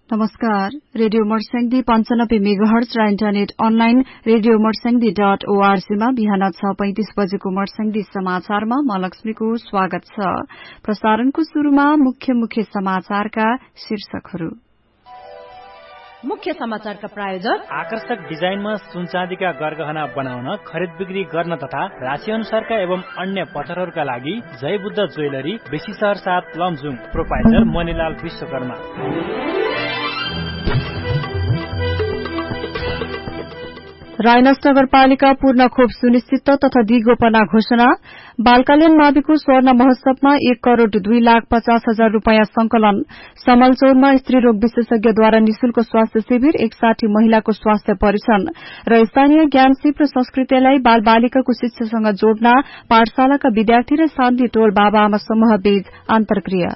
नमस्कार। Radio Marsyangdi 95 megahertz र internet online radio मर्स्याङ्दी.org मा बिहान 6:35 बजेको मर्स्याङ्दी समाचारमा म लक्ष्मीको स्वागत छ। प्रसारणको शुरूमा मुख्य समाचारका शीर्षकहरू। मुख्य समाचारका प्रायोजक आकर्षक डिजाइनमा सुनचाँदीका गरगहना बनाउन, खरिद बिक्री गर्न तथा राशि अनुसारका एवं अन्य पत्थरहरूका लागि जय बुद्ध ज्वेलरी, बेसी शहर 7 लमजुङ, प्रोपाइटर मणिलाल विश्वकर्मा। रायनस नगरपालिका पूर्ण खोप सुनिश्चित तथा दिगोपना घोषणा। बालकल्याण माविको स्वर्ण महोत्सवमा 1,02,50,000 रूपियाँ संकलन। समलचौरमा स्त्रीरोग विशेषज्ञद्वारा निशुल्क स्वास्थ्य शिविर, 61 महिलाको स्वास्थ्य परीक्षण र स्थानीय ज्ञान सिप र संस्कृतिलाई बाल बालिकाको शिक्षासँग जोड्न पाठशालाका विद्यार्थी र शान्ति टोल बाबा आमा समूह बीच अन्तर्क्रिया।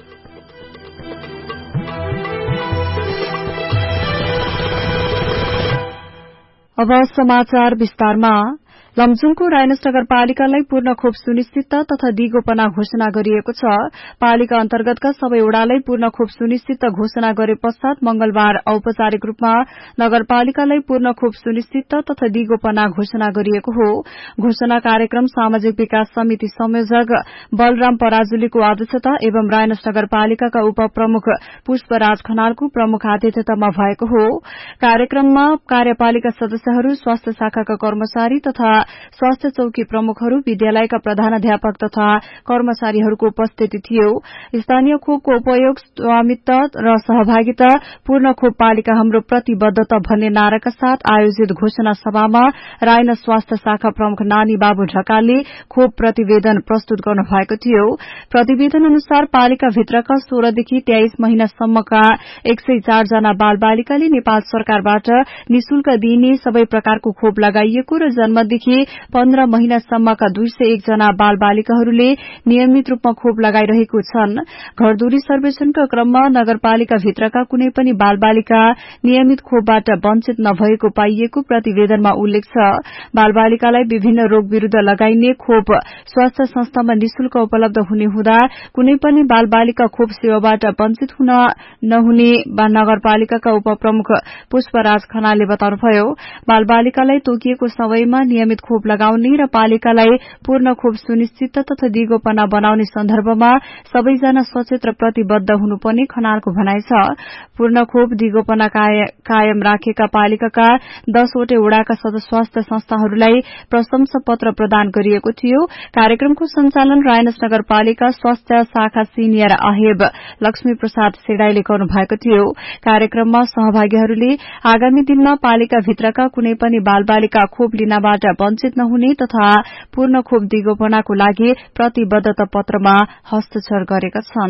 अब समाचार विस्तारमा। लमजुङको रायनस नगरपालिकालाई पूर्ण खोप सुनिश्चित तथा दिगोपना घोषणा गरिएको छ। पालिका अन्तर्गतका सबै वडालाई पूर्ण खोप सुनिश्चित घोषणा गरे पश्चात मंगलबार औपचारिक रूपमा नगरपालिकालाई पूर्ण खोप सुनिश्चित तथा दिगोपना घोषणा गरिएको हो। घोषणा कार्यक्रम सामाजिक विकास समिति संयोजक बलराम पराजुलीको अध्यक्षता एवं रायनस नगरपालिकाका उपप्रमुख पुष्पराज खनालको प्रमुख आतिथ्यतामा भएको हो। कार्यक्रममा कार्यपालिका सदस्यहरू, स्वास्थ्य शाखाका कर्मचारी तथा स्वास्थ्य चौकी प्रमुखहरू, विद्यालयका प्रधानाध्यापक तथा कर्मचारीहरूको उपस्थिति थियो। स्थानीय खोपको उपयोग, स्वामित्व र सहभागिता, पूर्ण खोप पालिका हाम्रो प्रतिबद्धता भन्ने नाराका साथ आयोजित घोषणा सभामा रायनस स्वास्थ्य शाखा प्रमुख नानी बाबु ढकालले खोप प्रतिवेदन प्रस्तुत गर्नुभएको थियो। प्रतिवेदन अनुसार पालिका भित्रका 16 देखि 23 महिनासम्मका 104 जना बाल बालिकाले नेपाल सरकारबाट निशुल्क दिइने सबै प्रकारको खोप लगाइएको र जन्मदेखि 15 महिनासम्मका 201 जना बाल बालिकाहरूले नियमित रूपमा खोप लगाइरहेको छन्। घरधुरी सर्वेक्षणका क्रममा नगरपालिका भित्रका कुनै पनि बाल बालिका नियमित खोपबाट वञ्चित नभएको पाइएको प्रतिवेदनमा उल्लेख छ। बाल बालिकालाई विभिन्न रोग विरूद्ध लगाइने खोप स्वास्थ्य संस्थामा निशुल्क उपलब्ध हुने हुँदा कुनै पनि बाल बालिका खोप सेवाबाट वञ्चित हुन नहुने नगरपालिकाका उपप्रमुख पुष्पराज खनालले बताउनुभयो। बाल बालिकालाई तोकिएको समयमा नियमित खोप लगाउने र पालिकालाई पूर्ण खोप सुनिश्चित तथा दिगोपना बनाउने सन्दर्भमा सबैजना सचेत र प्रतिबद्ध हुनुपर्ने खनालको भनाइ छ। पूर्ण खोप दिगोपना कायम राखेका पालिकाका 10 वटै वडाका स्वास्थ्य संस्थाहरूलाई प्रशंसा पत्र प्रदान गरिएको थियो। कार्यक्रमको सञ्चालन रायनस नगरपालिका स्वास्थ्य शाखा सिनियर आहेब लक्ष्मी प्रसाद सेडाईले गर्नुभएको थियो। कार्यक्रममा सहभागीहरूले आगामी दिनमा पालिका भित्रका कुनै पनि बाल बालिका खोप लिनबाट वञ्चित नहुने तथा पूर्ण खोप दिगोपनाको लागि प्रतिबद्धता पत्रमा हस्ताक्षर गरेका छन्।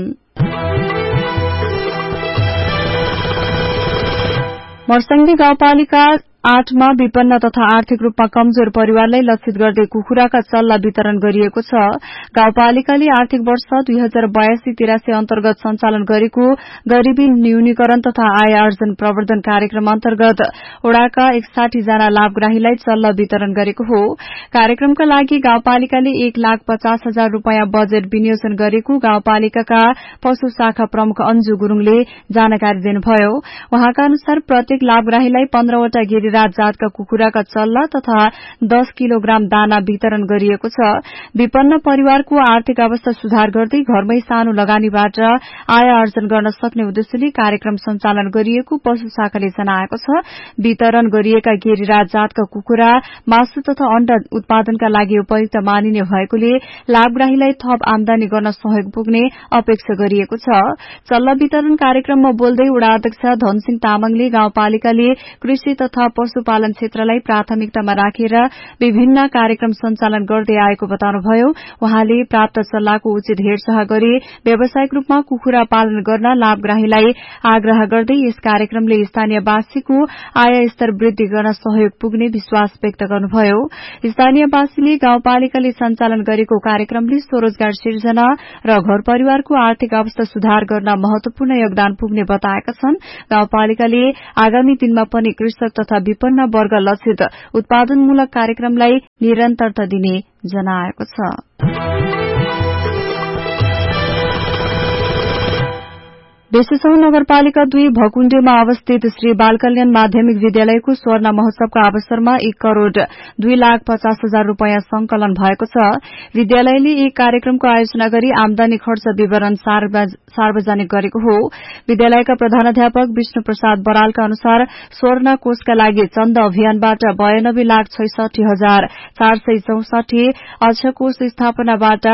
मर्स्याङ्दी गाउँपालिका 8 मा विपन्न तथा आर्थिक रूपमा कमजोर परिवारलाई लक्षित गर्दै कुखुराका चल्ला वितरण गरिएको छ। गाउँपालिकाले आर्थिक वर्ष 2082-83 अन्तर्गत सञ्चालन गरेको गरीबी न्यूनीकरण तथा आय आर्जन प्रवर्धन कार्यक्रम अन्तर्गत वडाका 61 जना लाभग्राहीलाई चल्ला वितरण गरेको हो। कार्यक्रमका लागि गाउँपालिकाले 1,50,000 रूपियाँ बजेट विनियोजन गरेको गाउँपालिकाका पशु शाखा प्रमुख अन्जु गुरूङले जानकारी दिनुभयो। उहाँका अनुसार प्रत्येक लाभग्राहीलाई 15 वटा गिरिराज जातका कुखुराका चल्ला तथा 10 किलोग्राम दाना वितरण गरिएको छ। विपन्न परिवारको आर्थिक अवस्था सुधार गर्दै घरमै सानो लगानीबाट आय आर्जन गर्न सक्ने उद्देश्यले कार्यक्रम सञ्चालन गरिएको पशु शाखाले जनाएको छ। वितरण गरिएका गिरिराज जातका कुखुरा मासु तथा अण्डा उत्पादनका लागि उपयुक्त मानिने भएकोले लाभग्राहीलाई थप आमदानी गर्न सहयोग पुग्ने अपेक्षा गरिएको छ। चल्ला वितरण कार्यक्रममा बोल्दै वडा अध्यक्ष धनसिंह तामाङले गाउँपालिकाले कृषि तथा पशुपालन क्षेत्रलाई प्राथमिकतामा राखेर विभिन्न कार्यक्रम सञ्चालन गर्दै आएको बताउनुभयो। उहाँले प्राप्त चल्लाको उचित हेरचाह गरी व्यावसायिक रूपमा कुखुरा पालन गर्न लाभग्राहीलाई आग्रह गर्दै यस कार्यक्रमले स्थानीयवासीको आय स्तर वृद्धि गर्न सहयोग पुग्ने विश्वास व्यक्त गर्नुभयो। स्थानीयवासीले गाउँपालिकाले सञ्चालन गरेको कार्यक्रमले स्वरोजगार सिर्जना र घर परिवारको आर्थिक अवस्था सुधार गर्न महत्वपूर्ण योगदान पुग्ने बताएका छन्। गाउँपालिकाले आगामी दिनमा पनि कृषक तथा विपन्न वर्ग लक्षित उत्पादनमूलक कार्यक्रमलाई निरन्तरता दिने जनाएको छ। बेसीसौर नगरपालिका 2 भकुण्डेमा अवस्थित श्री बालकल्याण माध्यमिक विद्यालयको स्वर्ण महोत्सवका अवसरमा 1 करोड़ 2,50,000 रूपियाँ संकलन भएको छ। विद्यालयले एक कार्यक्रमको आयोजना गरी आमदानी खर्च विवरण सार्वजनिक गरेको हो। विद्यालयका प्रधानाध्यापक विष्णु प्रसाद बरालका अनुसार स्वर्ण कोषका लागि चन्द अभियानबाट 92,66,464, अक्ष कोष स्थापनाबाट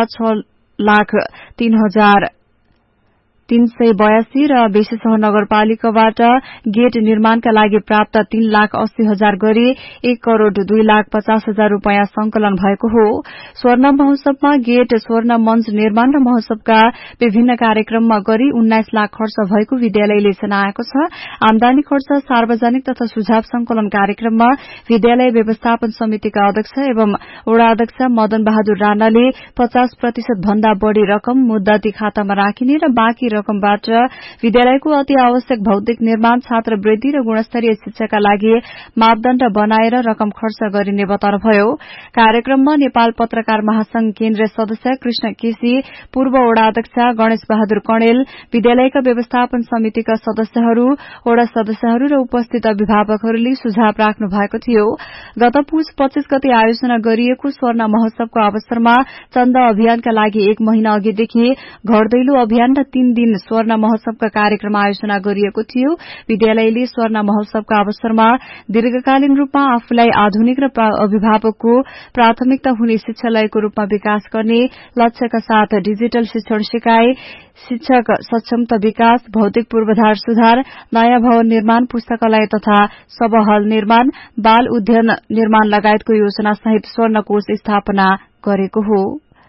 6,03,382 र बेसीसौर नगरपालिकाबाट गेट निर्माणका लागि प्राप्त 3,80,000 गरी 1 करोड़ 2,50,000 रूपियाँ संकलन भएको हो। स्वर्ण महोत्सवमा गेट, स्वर्ण मंच निर्माण र महोत्सवका विभिन्न कार्यक्रममा गरी 19 लाख खर्च भएको विद्यालयले जनाएको छ। आमदानी खर्च सार्वजनिक तथा सुझाव संकलन कार्यक्रममा विद्यालय व्यवस्थापन समितिका अध्यक्ष एवं वडा अध्यक्ष मदन बहादुर राणाले 50% भन्दा बढ़ी रकम मुद्दती खातामा राखिने र बाँकी रकमबाट विद्यालयको अति आवश्यक भौतिक निर्माण, छात्रवृत्ति र गुणस्तरीय शिक्षाका लागि मापदण्ड बनाएर रकम खर्च गरिने बताउनुभयो। कार्यक्रममा नेपाल पत्रकार महासंघ केन्द्रीय सदस्य कृष्ण केसी, पूर्व वडा अध्यक्ष गणेश बहादुर कणेल, विद्यालयका व्यवस्थापन समितिका सदस्यहरू, वडा सदस्यहरू र उपस्थित अभिभावकहरूले सुझाव राख्नु भएको थियो। गत पुस 25 गते आयोजना गरिएको स्वर्ण महोत्सवको अवसरमा चन्द अभियानका लागि 1 महिना अघिदेखि घर दैलो अभियान र 3 दिन स्वर्ण महोत्सवका कार्यक्रम आयोजना गरिएको थियो। विद्यालयले स्वर्ण महोत्सवका अवसरमा दीर्घकालीन रूपमा आफूलाई आधुनिक र अभिभावकको प्राथमिकता हुने शिक्षालयको रूपमा विकास गर्ने लक्ष्यका साथ डिजिटल शिक्षण सिकाइ, शिक्षक सक्षमता विकास, भौतिक पूर्वाधार सुधार, नयाँ भवन निर्माण, पुस्तकालय तथा सभाहल निर्माण, बाल उद्यान निर्माण लगायतको योजना सहित स्वर्ण कोष स्थापना गरेको हो।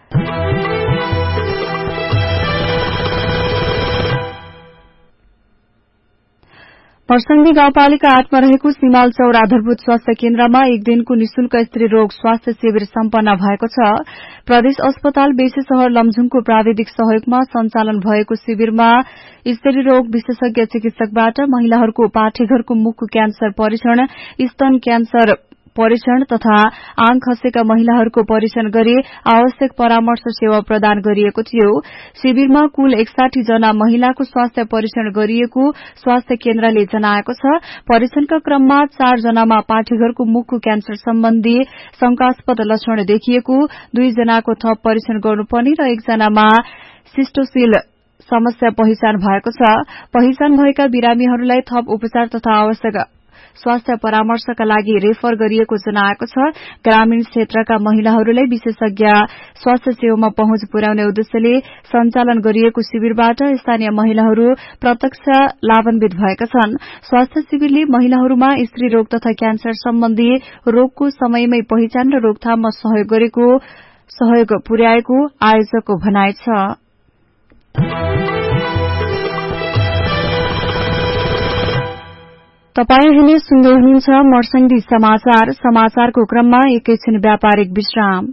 पर्संगी गाउँपालिका 8 मा रहेको सिमाल चौर आधारभूत स्वास्थ्य केन्द्रमा 1 दिनको निशुल्क स्त्री रोग स्वास्थ्य शिविर सम्पन्न भएको छ। प्रदेश अस्पताल बेसीसहर लमजुङको प्राविधिक सहयोगमा सञ्चालन भएको शिविरमा स्त्री रोग विशेषज्ञ चिकित्सकबाट महिलाहरूको पाठेघरको मुखको क्यान्सर परीक्षण, स्तन क्यान्सर परीक्षण तथा आङ खसेका महिलाहरूको परीक्षण गरी आवश्यक परामर्श सेवा प्रदान गरिएको थियो। शिविरमा कुल 61 जना महिलाको स्वास्थ्य परीक्षण गरिएको स्वास्थ्य केन्द्रले जनाएको छ। परीक्षणका क्रममा 4 जनामा पाठेघरको मुखको क्यान्सर सम्बन्धी शंकास्पद लक्षण देखिएको, 2 जनाको थप परीक्षण गर्नुपर्ने र 1 जनामा सिस्टोसिल समस्या पहिचान भएको छ। पहिचान भएका बिरामीहरूलाई थप उपचार तथा आवश्यक स्वास्थ्य परामर्शका लागि रेफर गरिएको जनाएको छ। ग्रामीण क्षेत्रका महिलाहरूलाई विशेषज्ञ स्वास्थ्य सेवामा पहुँच पुर्याउने उद्देश्यले सञ्चालन गरिएको शिविरबाट स्थानीय महिलाहरू प्रत्यक्ष लाभान्वित भएका छन्। स्वास्थ्य शिविरले महिलाहरूमा स्त्री रोग तथा क्यान्सर सम्बन्धी रोगको समयमै पहिचान र रोकथाममा सहयोग पुर्याएको आयोजकको भनाइ छ। तपाई अहिले सुन्दै हुनुहुन्छ मर्सङ्गी समाचार। समाचारको क्रममा एकैछिन व्यापारिक विश्राम।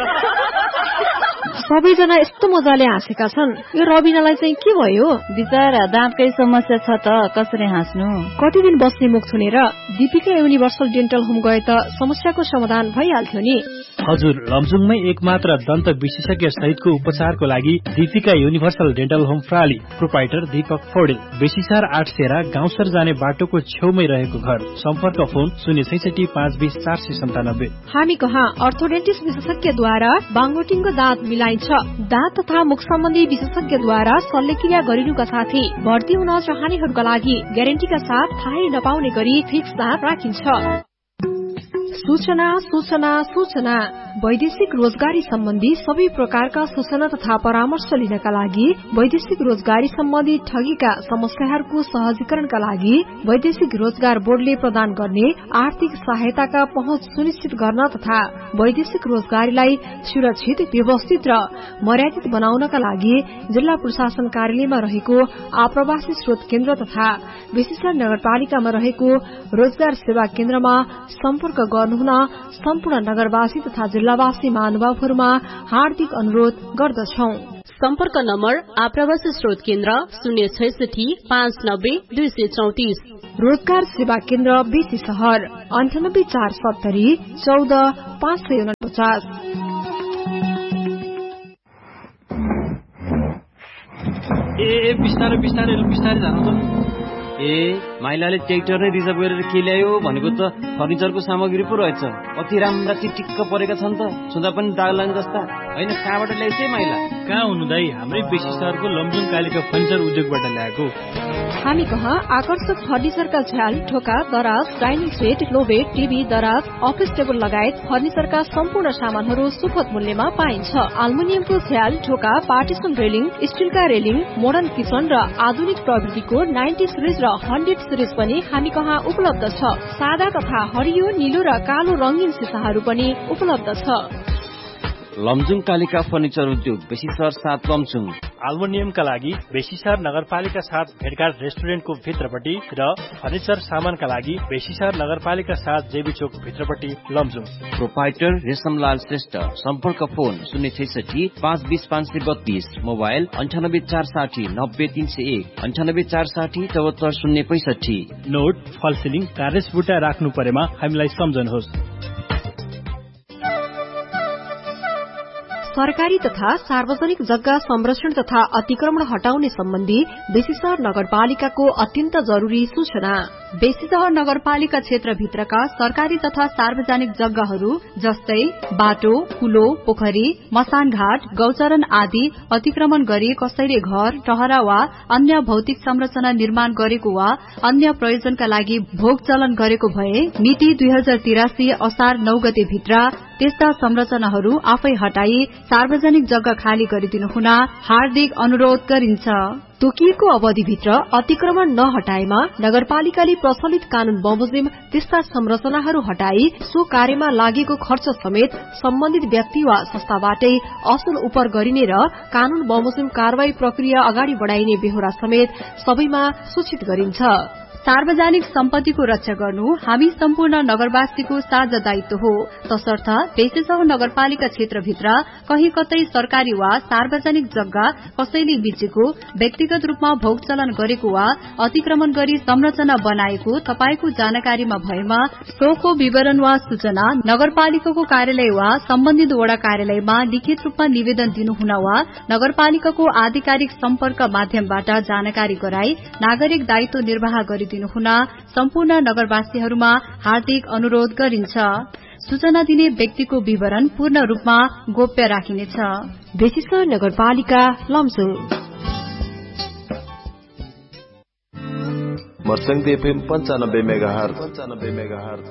सबैजना यस्तो मजाले हाँसेका छन्, यो रबिनालाई चाहिँ के भयो? बिचारा दाँतकै समस्या छ त, कसरी हाँस्नु? कति दिन बस्ने मुख छुनेर दीपिका युनिभर्सल डेन्टल होम गए त समस्याको समाधान भइहाल्थ्यो नि। हजुर, लमजुङमै एकमात्र दन्त विशेषज्ञ सहितको उपचारको लागि Deepika universal dental home प्राली। Proprietor Deepak Paudel, बेसीसार 8 सेरा गाउँसर जाने बाटोको छेउमै रहेको घर। सम्पर्क फोन 066 520 497। हामी कहाँ अर्थोडेन्टिस्ट विशेषज्ञद्वारा बाङ्गोटिङको दाँत मिलाइन्छ। दाँत तथा मुख सम्बन्धी विशेषज्ञद्वारा शल्यक्रिया गरिनुका साथै भर्ती हुन चाहनेहरूका लागि ग्यारेन्टीका साथ थाहै नपाउने गरी फिक्स दाँत राखिन्छ। सूचना सूचना सूचना वैदेशिक रोजगारी सम्बन्धी सबै प्रकारका सूचना तथा परामर्श लिनका लागि वैदेशिक रोजगारी सम्बन्धी ठगीका समस्याहरूको सहजीकरणका लागि वैदेशिक रोजगार बोर्डले प्रदान गर्ने आर्थिक सहायताका पहुँच सुनिश्चित गर्न तथा वैदेशिक रोजगारीलाई सुरक्षित, व्यवस्थित र मर्यादित बनाउनका लागि जिल्ला प्रशासन कार्यालयमा रहेको आप्रवासी स्रोत केन्द्र तथा बेसीसर नगरपालिकामा रहेको रोजगार सेवा केन्द्रमा सम्पर्क गर्नुहुन सम्पूर्ण नगरवासी तथा जिल्लावासी महानुभावहरूमा हार्दिक अनुरोध गर्दछौं। सम्पर्क नम्बर आप्रवासी स्रोत केन्द्र 066 590 234। रोजगार सेवा केन्द्र बेसीसहर 98 470 14 549। ए बिस्तारै बिस्तारै बिस्तारै जानु त। ए माइलाले ट्र्याक्टर नै रिजर्भ गरेर के ल्यायो भनेको त फर्निचरको सामग्री पो रहेछ। कति राम्रा टिक्क परेका छन् त, छुँदा पनि दाग लाग्ने जस्ता। होइन कहाँबाट ल्याइछे माइला? कहाँ हुनु दाई, हाम्रै बेसी सहरको लमजुङ कालिका फर्निचर उद्योगबाट ल्याएको। हामी कहाँ आकर्षक फर्निचरका झ्याल, ढोका, दराज, डाइनिङ सेट, लोबेट, टिभी, दराज, अफिस टेबल लगायत फर्निचरका सम्पूर्ण सामानहरू सुपथ मूल्यमा पाइन्छ। एल्युमिनियमको झ्याल, ढोका, partition railing, स्टिलका railing, modern kitchen र आधुनिक प्रविधिको 90 सिरिज र 100 सिरिज पनि हामी कहाँ उपलब्ध छ। सादा तथा हरियो, नीलो र कालो रंगीन सिसाहरू पनि उपलब्ध छ। लमजुङ कालिका फर्निचर उद्योग, बेसी सहर 7 लमजुङ। एल्युमिनियमका लागि बेसीसर नगरपालिका 7 भेटघाट रेस्टुरेन्टको भित्रपट्टि र फर्निचर सामानका लागि बेसीसर नगरपालिका 7 जेबी चोक भित्रपट्टि लमजुङ। प्रोपाइटर रेशमलाल श्रेष्ठ। सम्पर्क फोन 066 520 532, मोबाइल 98 460 90 301, 98 460 74 065। नोट फल सिलिङ कार्रेस बुट्टा राख्नु परेमा हामीलाई सम्झनुहोस्। सरकारी तथा सार्वजनिक जग्गा संरक्षण तथा अतिक्रमण हटाउने सम्बन्धी बेसीसहर नगरपालिकाको अत्यन्त जरूरी सूचना। बेसीसहर नगरपालिका क्षेत्रभित्रका सरकारी तथा सार्वजनिक जग्गाहरू जस्तै बाटो, पुलो, पोखरी, मसानघाट, गौचरण आदि अतिक्रमण गरी कसैले घर, टहरा वा अन्य भौतिक संरचना निर्माण गरेको वा अन्य प्रयोजनका लागि भोग चलन गरेको भए मिति 2083 असार 9 गते भित्र त्यस्ता संरचनाहरू आफै हटाई सार्वजनिक जग्गा खाली गरिदिनु हुन हार्दिक अनुरोध गरिन्छ। तोकिएको अवधिभित्र अतिक्रमण नहटाएमा नगरपालिकाले प्रचलित कानून बमोजिम त्यस्ता संरचनाहरू हटाई सो कार्यमा लागेको खर्च समेत सम्बन्धित व्यक्ति वा संस्थाबाटै असुल उपर गरिने र कानून बमोजिम कार्यवाही प्रक्रिया अगाडि बढ़ाइने बेहोरा समेत सबैमा सूचित गरिन्छ। सार्वजनिक सम्पत्तिको रक्षा गर्नु हामी सम्पूर्ण नगरवासीको साझा दायित्व हो। तसर्थ बेसीसहर नगरपालिका क्षेत्रभित्र कहीँ कतै सरकारी वा सार्वजनिक जग्गा कसैले बेचेको, व्यक्तिगत रूपमा भोग चलन गरेको वा अतिक्रमण गरी संरचना बनाएको तपाईको जानकारीमा भएमा सोको विवरण वा सूचना नगरपालिकाको कार्यालय वा सम्बन्धित वडा कार्यालयमा लिखित रूपमा निवेदन दिनुहुन वा नगरपालिकाको आधिकारिक सम्पर्क माध्यमबाट जानकारी गराई नागरिक दायित्व निर्वाह गरी दिनुहुन सम्पूर्ण नगरवासीहरूमा हार्दिक अनुरोध गरिन्छ। सूचना दिने व्यक्तिको विवरण पूर्ण रूपमा गोप्य राखिनेछ। बेसीसहर नगरपालिका लमजुङ। मर्सङ्गी FM 95 megahertz.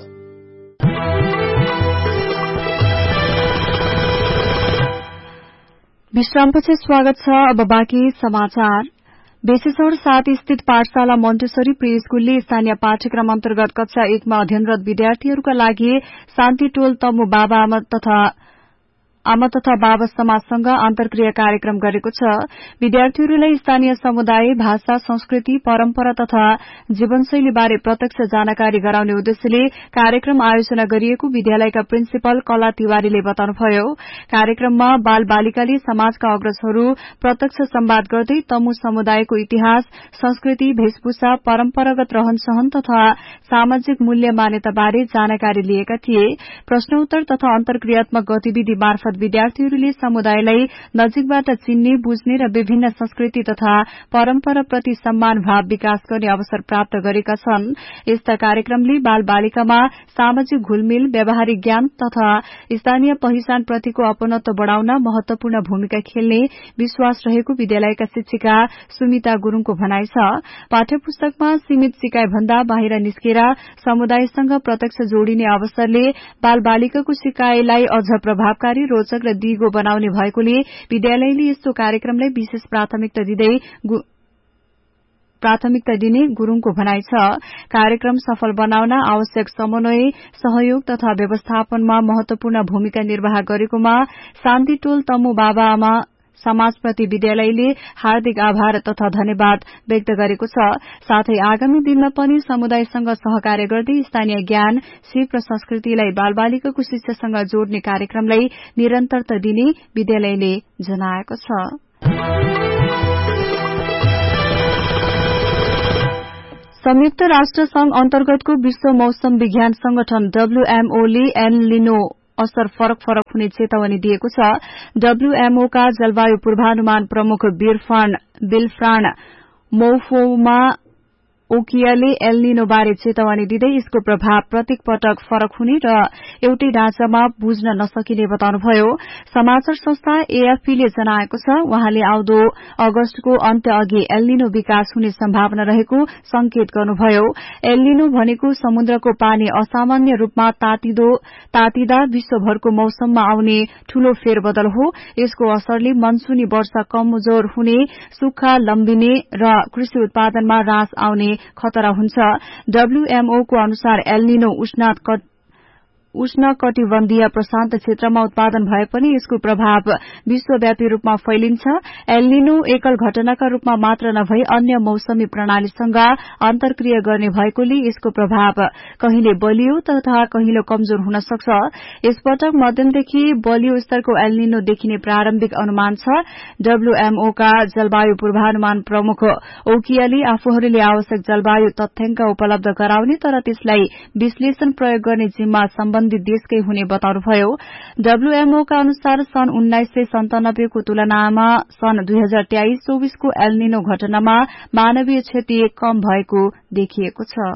विश्रामपछि स्वागत छ। अब बाँकी समाचार। बेसीसहर 7 स्थित पाठशाला मोन्टेसरी प्री स्कूलले स्थानीय पाठ्यक्रम अन्तर्गत कक्षा 1 मा अध्ययनरत विद्यार्थीहरूका लागि शान्ति टोल तमु बाबा आमा तथा बाबा समाजसँग अन्तर्क्रिया कार्यक्रम गरेको छ। विद्यार्थीहरूलाई स्थानीय समुदाय, भाषा, संस्कृति, परम्परा तथा जीवनशैली बारे प्रत्यक्ष जानकारी गराउने उद्देश्यले कार्यक्रम आयोजना गरिएको विद्यालयका प्रिन्सिपल कला तिवारीले बताउनुभयो। कार्यक्रममा बाल बालिकाले समाजका अग्रजहरू प्रत्यक्ष संवाद गर्दै तमु समुदायको इतिहास, संस्कृति, वेशभूषा, परम्परागत रहन सहन तथा सामाजिक मूल्य मान्यता बारे जानकारी लिएका थिए। प्रश्नोत्तर तथा अन्तर्क्रियात्मक गतिविधि मार्फत विद्यार्थीहरूले समुदायलाई नजिकबाट चिन्ने, बुझ्ने र विभिन्न संस्कृति तथा परम्पराप्रति सम्मान भाव विकास गर्ने अवसर प्राप्त गरेका छन्। यस्ता कार्यक्रमले बाल बालिकामा सामाजिक घुलमिल, व्यावहारिक ज्ञान तथा स्थानीय पहिचानप्रतिको अपनत्व बढ़ाउन महत्वपूर्ण भूमिका खेल्ने विश्वास रहेको विद्यालयका शिक्षिका सुमिता गुरूङको भनाइ छ। पाठ्यपुस्तकमा सीमित सिकाइ भन्दा बाहिर निस्केर समुदायसँग प्रत्यक्ष जोडिने अवसरले बाल बालिकाको सिकाइलाई अझ प्रभावकारी, रोचक र दिगो बनाउने भएकोले विद्यालयले यस्तो कार्यक्रमलाई विशेष प्राथमिकता दिने गुरूङको भनाइ छ। कार्यक्रम सफल बनाउन आवश्यक समन्वय, सहयोग तथा व्यवस्थापनमा महत्वपूर्ण भूमिका निर्वाह गरेकोमा शान्ति टोल तमु बाबा आमा समाजप्रति विद्यालयले हार्दिक आभार तथा धन्यवाद व्यक्त गरेको छ। साथै आगामी दिनमा पनि समुदायसँग सहकार्य गर्दै स्थानीय ज्ञान, सिप र संस्कृतिलाई बालबालिकाको शिक्षासँग जोड्ने कार्यक्रमलाई निरन्तरता दिने विद्यालयले जनाएको छ। संयुक्त राष्ट्र संघ अन्तर्गतको विश्व मौसम विज्ञान संगठन WMO ले एल निनो असर फरक फरक हुने चेतावनी दिएको छ। डब्ल्यूएमओ का जलवायु पूर्वानुमान प्रमुख बिलफ्रान मोफोमा ओकियाले एल्निनो बारे चेतावनी दिँदै यसको प्रभाव प्रत्येक पटक फरक हुने र एउटै ढाँचामा बुझ्न नसकिने बताउनुभयो। समाचार संस्था एएफपीले जनाएको छ उहाँले आउँदो अगस्तको अन्त्य अघि एल्निनो विकास हुने सम्भावना रहेको संकेत गर्नुभयो। एल्निनो भनेको समुद्रको पानी असामान्य रूपमा तातिदा विश्वभरको मौसममा आउने ठूलो फेरबदल हो। यसको असरले मनसूनी वर्षा कमजोर हुने, सुक्खा लम्बिने र कृषि उत्पादनमा ह्रास आउने खतरा हुन्छ। डब्ल्यूएमओ को अनुसार एल्निनो उष्णकटिबन्धीय प्रशान्त क्षेत्रमा उत्पादन भए पनि यसको प्रभाव विश्वव्यापी रूपमा फैलिन्छ। एल्निनो एकल घटनाका रूपमा मात्र नभई अन्य मौसमी प्रणालीसँग अन्तर्क्रिया गर्ने भएकोले यसको प्रभाव कहिले बलियो तथा कहिले कमजोर हुन सक्छ। यसपटक मध्यमदेखि बलियो स्तरको एल्निनो देखिने प्रारम्भिक अनुमान छ। डब्ल्यूएमओ का जलवायु पूर्वानुमान प्रमुख ओकियाले आफूहरूले आवश्यक जलवायु तथ्याङ्क उपलब्ध गराउने तर त्यसलाई विश्लेषण प्रयोग गर्ने जिम्मा सम्बन्धित देशकै हुने बताउनुभयो। डब्ल्यूएमओ का अनुसार सन् 1997 को तुलनामा सन् 2023-24 को एल्निनो घटनामा मानवीय क्षति कम भएको देखिएको छ।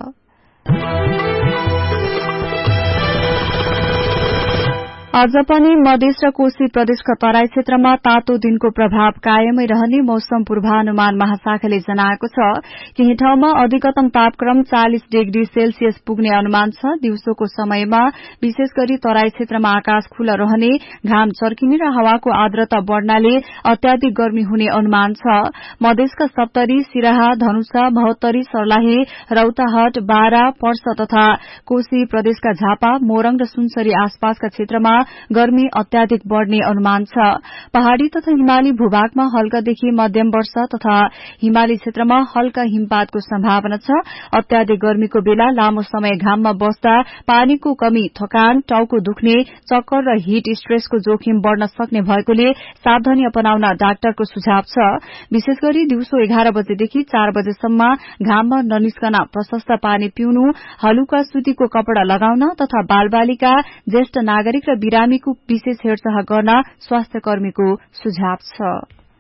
अझ पनि मधेस र कोशी प्रदेशका तराई क्षेत्रमा तातो दिनको प्रभाव कायमै रहने मौसम पूर्वानुमान महाशाखाले जनाएको छ। केही ठाउँमा अधिकतम तापक्रम 40 डिग्री सेल्सियस पुग्ने अनुमान छ। दिउँसोको समयमा विशेष गरी तराई क्षेत्रमा आकाश खुला रहने, घाम चर्किने र हावाको आर्द्रता बढ़नाले अत्याधिक गर्मी हुने अनुमान छ। मधेसका सप्तरी, सिराहा, धनुषा, महोत्तरी, सर्लाही, रौतहट, बारा, पर्सा तथा कोशी प्रदेशका झापा, मोरङ र सुनसरी आसपासका क्षेत्रमा गर्मी अत्याधिक बढ़ने अनुमान छ। पहाड़ी तथा हिमाली भूभागमा हल्कादेखि मध्यम वर्षा तथा हिमाली क्षेत्रमा हल्का हिमपातको सम्भावना छ। अत्याधिक गर्मीको बेला लामो समय घाममा बस्दा पानीको कमी, थकान, टाउको दुख्ने, चक्कर र हिट स्ट्रेसको जोखिम बढ़न सक्ने भएकोले सावधानी अपनाउन डाक्टरको सुझाव छ। विशेष गरी दिउँसो 11 बजेदेखि 4 बजेसम्म घाममा ननिस्कन, प्रशस्त पानी पिउनु, हलुका सुतीको कपड़ा लगाउन तथा बालबालिका, ज्येष्ठ नागरिक र बिरामीको विशेष हेरचाह गर्न स्वास्थ्य कर्मीको सुझाव छ।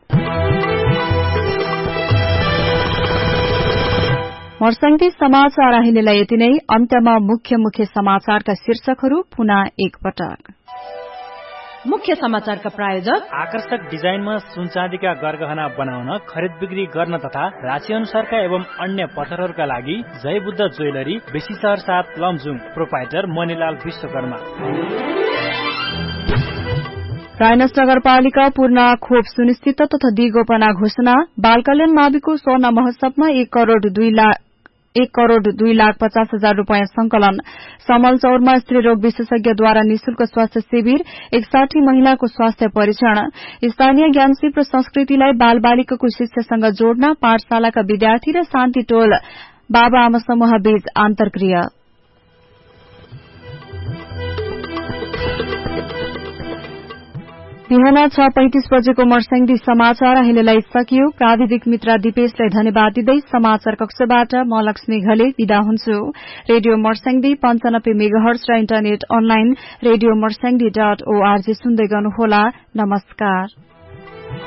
मर्सङ्गी समाचार अहिलेलाई यति नै। अन्त्यमा मुख्य समाचारका शीर्षकहरू पुनः एकपटक। मुख्य समाचारका प्रायोजक आकर्षक डिजाइनमा सुनचाँदीका गरगहना बनाउन, खरिद बिक्री गर्न तथा राशि अनुसारका एवं अन्य पत्थरहरूका लागि जयबुद्ध ज्वेलरी, बेसी शहर 7 लमजुङ, प्रोपाइटर मणिलाल विश्वकर्मा। रायगंज नगरपालिका पूर्ण खोप सुनिश्चित तथा दिगोपना घोषणा। बाल कल्याण माविको स्वर्ण महोत्सवमा 1 करोड़ 2,50,000 रूपियाँ संकलन। समलचौरमा स्त्री रोग विशेषज्ञद्वारा निशुल्क स्वास्थ्य शिविर, 61 महिलाको स्वास्थ्य परीक्षण। स्थानीय ज्ञानसिप र संस्कृतिलाई बाल बालिकाको शिक्षासँग जोड्न पाठशालाका विद्यार्थी र शान्ति टोल बाबा आमा समूह बीच अन्तर्क्रिया। बिहान 6:35 बजेको मर्स्याङ्दी समाचार अहिलेलाई सकियो। प्राविधिक मित्र दिपेशलाई धन्यवाद दिँदै समाचार कक्षबाट म लक्ष्मी घले विदा हुन्छु। रेडियो मर्स्याङ्दी 95 मेगाहर्ज र इन्टरनेट अनलाइन रेडियो मर्स्याङ्दी.org सुन्दै गर्नुहोला। नमस्कार।